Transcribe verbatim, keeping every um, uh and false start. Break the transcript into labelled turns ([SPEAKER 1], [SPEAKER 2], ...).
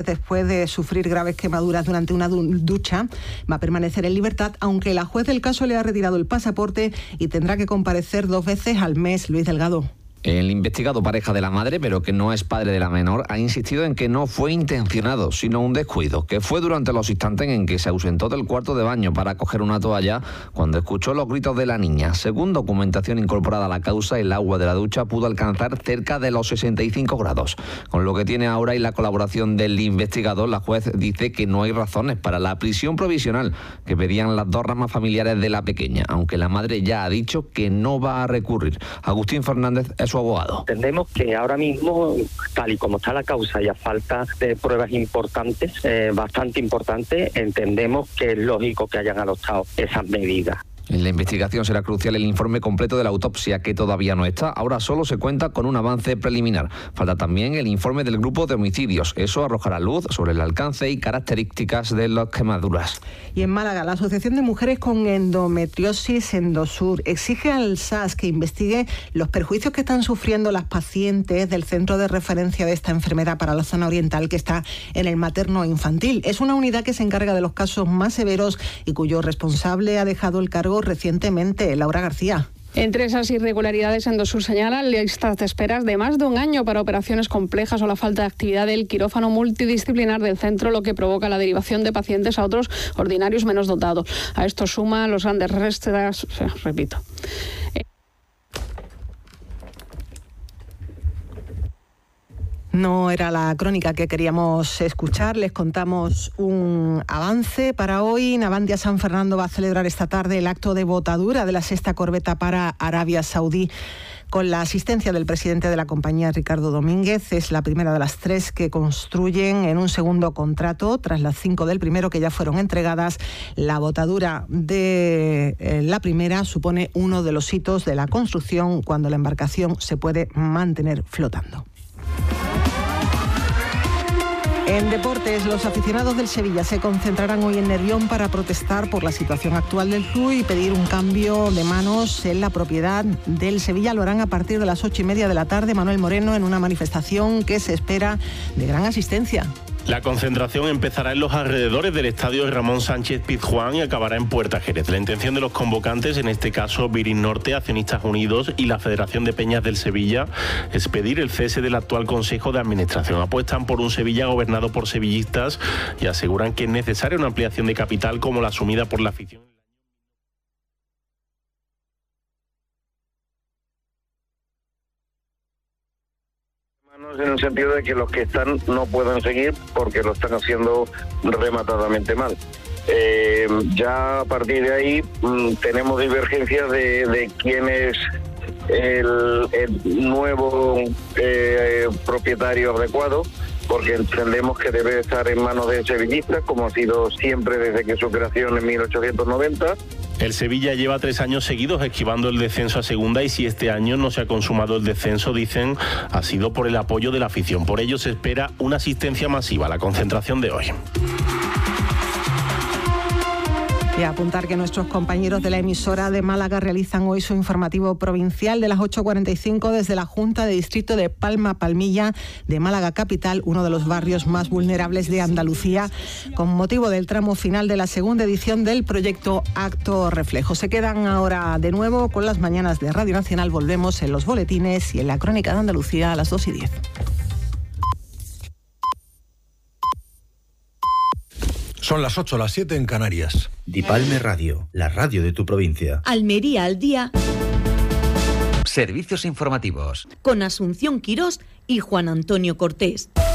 [SPEAKER 1] después de sufrir graves quemaduras durante una ducha. Va a permanecer en libertad, aunque la juez del caso le ha retirado el pasaporte y tendrá que comparecer dos veces al mes. Luis Delgado.
[SPEAKER 2] El investigado, pareja de la madre, pero que no es padre de la menor, ha insistido en que no fue intencionado, sino un descuido, que fue durante los instantes en que se ausentó del cuarto de baño para coger una toalla cuando escuchó los gritos de la niña. Según documentación incorporada a la causa, el agua de la ducha pudo alcanzar cerca de los sesenta y cinco grados. Con lo que tiene ahora y la colaboración del investigador, la juez dice que no hay razones para la prisión provisional que pedían las dos ramas familiares de la pequeña, aunque la madre ya ha dicho que no va a recurrir. Agustín Fernández es su abogado.
[SPEAKER 3] Entendemos que ahora mismo, tal y como está la causa y a falta de pruebas importantes, eh, bastante importantes, entendemos que es lógico que hayan adoptado esas medidas.
[SPEAKER 2] En la investigación será crucial el informe completo de la autopsia, que todavía no está. Ahora solo se cuenta con un avance preliminar. Falta también el informe del grupo de homicidios. Eso arrojará luz sobre el alcance y características de las quemaduras.
[SPEAKER 1] Y en Málaga, la Asociación de Mujeres con Endometriosis Endosur exige al S A S que investigue los perjuicios que están sufriendo las pacientes del centro de referencia de esta enfermedad para la zona oriental, que está en el materno infantil. Es una unidad que se encarga de los casos más severos y cuyo responsable ha dejado el cargo recientemente. Laura García.
[SPEAKER 4] Entre esas irregularidades, Endosur señala listas de esperas de más de un año para operaciones complejas o la falta de actividad del quirófano multidisciplinar del centro, lo que provoca la derivación de pacientes a otros ordinarios menos dotados. A esto suma los grandes restas, repito.
[SPEAKER 1] No era la crónica que queríamos escuchar. Les contamos un avance para hoy. Navantia San Fernando va a celebrar esta tarde el acto de botadura de la sexta corbeta para Arabia Saudí, con la asistencia del presidente de la compañía, Ricardo Domínguez. Es la primera de las tres que construyen en un segundo contrato, tras las cinco del primero que ya fueron entregadas. La botadura de eh, la primera supone uno de los hitos de la construcción, cuando la embarcación se puede mantener flotando. En deportes, los aficionados del Sevilla se concentrarán hoy en Nervión para protestar por la situación actual del club y pedir un cambio de manos en la propiedad del Sevilla. Lo harán a partir de las ocho y media de la tarde, Manuel Moreno, en una manifestación que se espera de gran asistencia.
[SPEAKER 5] La concentración empezará en los alrededores del estadio Ramón Sánchez Pizjuán y acabará en Puerta Jerez. La intención de los convocantes, en este caso Virin Norte, Accionistas Unidos y la Federación de Peñas del Sevilla, es pedir el cese del actual Consejo de Administración. Apuestan por un Sevilla gobernado por sevillistas y aseguran que es necesaria una ampliación de capital como la asumida por la afición.
[SPEAKER 6] En el sentido de que los que están no pueden seguir porque lo están haciendo rematadamente mal. Eh, ya a partir de ahí mmm, tenemos divergencias de, de quién es el, el nuevo eh, propietario adecuado, porque entendemos que debe estar en manos de sevillistas, como ha sido siempre desde que su creación en mil ochocientos noventa.
[SPEAKER 5] El Sevilla lleva tres años seguidos esquivando el descenso a segunda, y si este año no se ha consumado el descenso, dicen, ha sido por el apoyo de la afición. Por ello se espera una asistencia masiva a la concentración de hoy.
[SPEAKER 1] Y apuntar que nuestros compañeros de la emisora de Málaga realizan hoy su informativo provincial de las ocho cuarenta y cinco desde la Junta de Distrito de Palma Palmilla de Málaga Capital, uno de los barrios más vulnerables de Andalucía, con motivo del tramo final de la segunda edición del proyecto Acto Reflejo. Se quedan ahora de nuevo con las mañanas de Radio Nacional. Volvemos en los boletines y en la Crónica de Andalucía a las dos y diez.
[SPEAKER 7] Son las ocho, las siete en Canarias.
[SPEAKER 8] Dipalme Radio, la radio de tu provincia.
[SPEAKER 9] Almería al día.
[SPEAKER 10] Servicios informativos.
[SPEAKER 9] Con Asunción Quirós y Juan Antonio Cortés.